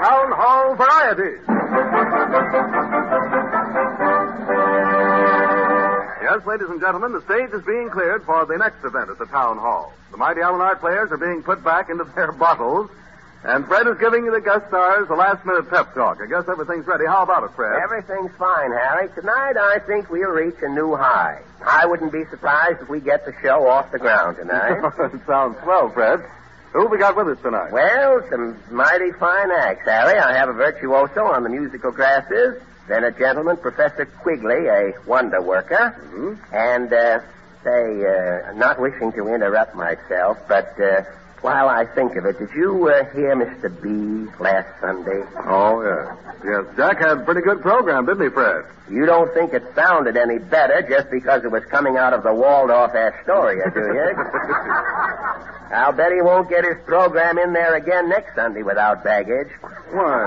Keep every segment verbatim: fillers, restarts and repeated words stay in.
Town Hall Variety. Yes, ladies and gentlemen, the stage is being cleared for the next event at the Town Hall. The mighty Allen Art players are being put back into their bottles, and Fred is giving the guest stars a last-minute pep talk. I guess everything's ready. How about it, Fred? Everything's fine, Harry. Tonight, I think we'll reach a new high. I wouldn't be surprised if we get the show off the ground tonight. It sounds swell, Fred. Who have we got with us tonight? Well, some mighty fine acts, Harry. I have a virtuoso on the musical glasses, then a gentleman, Professor Quigley, a wonder worker, Mm-hmm. and, uh, say, uh, not wishing to interrupt myself, but, uh, while I think of it, did you uh, hear Mister B last Sunday? Oh, yes. Yes, Jack had a pretty good program, didn't he, Fred? You don't think it sounded any better just because it was coming out of the Waldorf Astoria, do you? I'll bet he won't get his program in there again next Sunday without baggage. Why?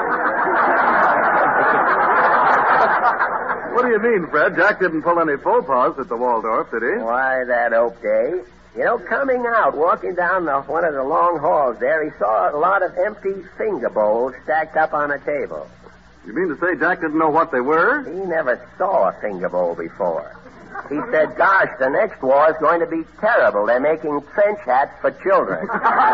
What do you mean, Fred? Jack didn't pull any faux pas at the Waldorf, did he? Why, that oak day. You know, coming out, walking down the, one of the long halls there, he saw a lot of empty finger bowls stacked up on a table. You mean to say Jack didn't know what they were? He never saw a finger bowl before. He said, gosh, the next war is going to be terrible. They're making trench hats for children.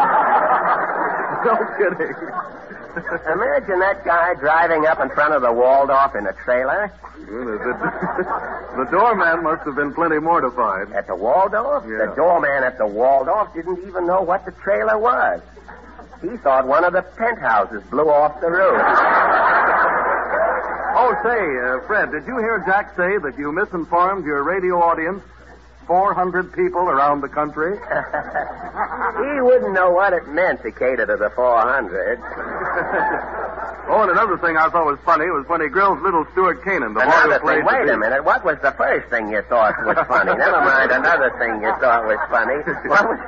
No kidding. Imagine that guy driving up in front of the Waldorf in a trailer. Well, the, the, the doorman must have been plenty mortified. At the Waldorf? Yeah. The doorman at the Waldorf didn't even know what the trailer was. He thought one of the penthouses blew off the roof. Oh, say, uh, Fred, did you hear Jack say that you misinformed your radio audience? four hundred people around the country? He wouldn't know what it meant to cater to the four hundred. Oh, and another thing I thought was funny was when he grilled little Stuart Canaan, the boy Another who played thing, wait the a minute. What was the first thing you thought was funny? Never mind another thing you thought was funny. What was...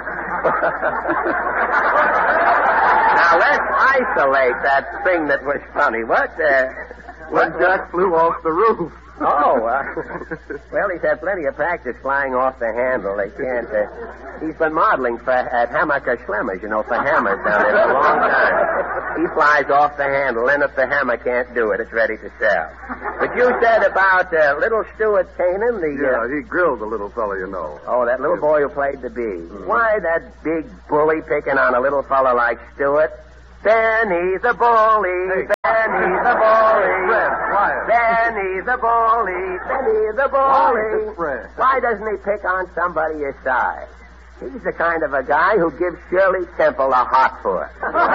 Now, let's isolate that thing that was funny. What, uh... When Jack flew off the roof. Oh, uh, well, he's had plenty of practice flying off the handle. They can't, uh, he's been modeling for, at Hammaker Schlemmers, you know, for hammers down there for a long time. He flies off the handle, and if the hammer can't do it, it's ready to sell. But you said about uh, little Stuart Canaan, the... Yeah, uh, he grilled the little fellow, you know. Oh, that little boy who played the bee. Mm-hmm. Why, that big bully picking on a little fellow like Stuart? Benny the bully, hey. Benny the bully. Fred, quiet. Benny the bully, Benny the bully. Quiet, Fred. Why doesn't he pick on somebody his size? He's the kind of a guy who gives Shirley Temple a hot foot.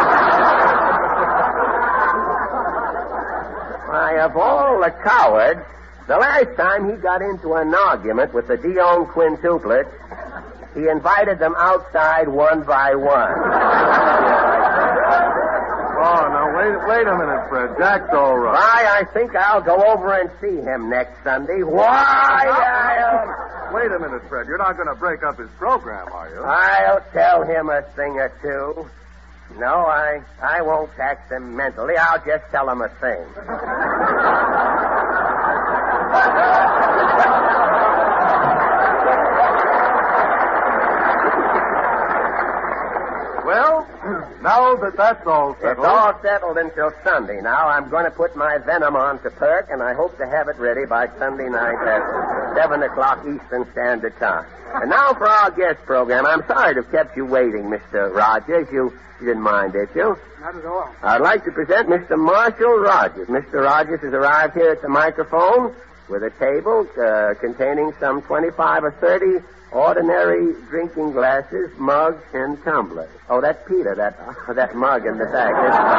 Why, of all the cowards, the last time he got into an argument with the Dion quintuplets, he invited them outside one by one. Oh, now, wait wait a minute, Fred. Jack's all right. Why, I think I'll go over and see him next Sunday. Why, I'll... Wait a minute, Fred. You're not going to break up his program, are you? I'll tell him a thing or two. No, I, I won't tax him mentally. I'll just tell him a thing. Well, now that that's all settled... It's all settled until Sunday. Now I'm going to put my venom on to perk, and I hope to have it ready by Sunday night at seven o'clock Eastern Standard Time. And now for our guest program. I'm sorry to have kept you waiting, Mister Rogers. You, you didn't mind, did you? Not at all. I'd like to present Mister Marshall Rogers. Mister Rogers has arrived here at the microphone with a table uh, containing some twenty-five or thirty ordinary drinking glasses, mugs, and tumblers. Oh, that's Peter, that uh, that mug in the back.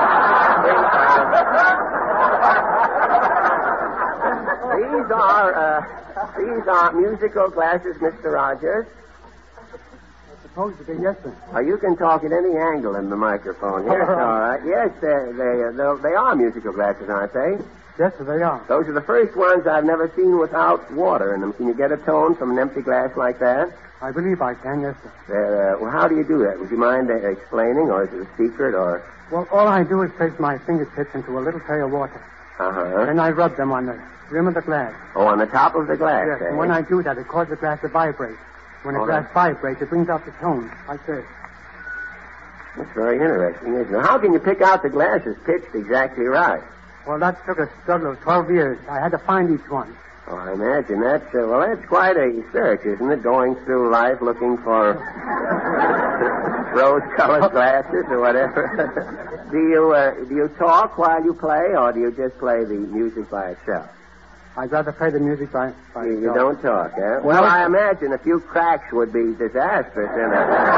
These are uh, these are musical glasses, Mister Rogers. Supposed to be, yes, sir. Oh, you can talk at any angle in the microphone. Yes, all right. Yes, they they they are musical glasses, aren't they? Yes, sir, they are. Those are the first ones I've never seen without water in them. Can you get a tone from an empty glass like that? I believe I can, yes, sir. Uh, well, how do you do that? Would you mind uh, explaining, or is it a secret, or... Well, all I do is place my fingertips into a little tray of water. Uh-huh. Then I rub them on the rim of the glass. Oh, on the top of the glass, Yes, eh? and when I do that, it causes the glass to vibrate. When the Oh, glass that- vibrates, it brings out the tone, like this. That's very interesting, isn't it? How can you pick out the glasses pitched exactly right? Well, that took a struggle of twelve years. I had to find each one. Oh, I imagine that's, uh, well, that's quite a search, isn't it? Going through life looking for rose-colored glasses or whatever. do you, uh, do you talk while you play, or do you just play the music by itself? I'd rather play the music by, by You, you itself. don't talk, eh? Well, I imagine a few cracks would be disastrous in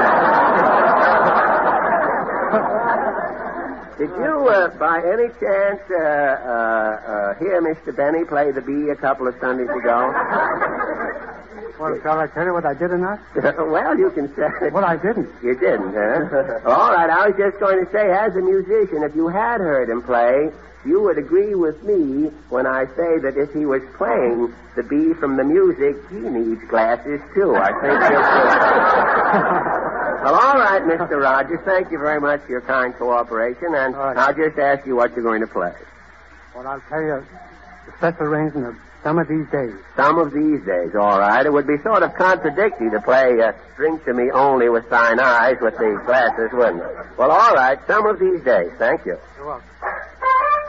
it. Did you, uh, by any chance, uh, uh, uh, hear Mister Benny play the bee a couple of Sundays ago? Well, shall I tell you what I did or not? Well, you can say. Well, I didn't. You didn't, huh? All right, I was just going to say, as a musician, if you had heard him play, you would agree with me when I say that if he was playing the bee from the music, he needs glasses, too. I think it's... Well, all right, Mister Rogers, thank you very much for your kind cooperation, and right. I'll just ask you what you're going to play. Well, I'll tell you the special arrangement of Some of These Days. Some of These Days, all right. It would be sort of contradictory to play uh, Drink to Me Only with Thine Eyes with the glasses, wouldn't it? Well, all right, Some of These Days. Thank you. You're welcome.